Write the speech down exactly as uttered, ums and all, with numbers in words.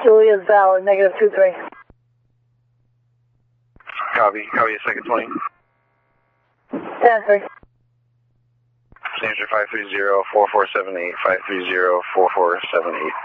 Julia's valid, negative two three. Copy. Copy, second twenty. ten three. Signature five three zero, four four seven eight, five three zero, four four seven eight.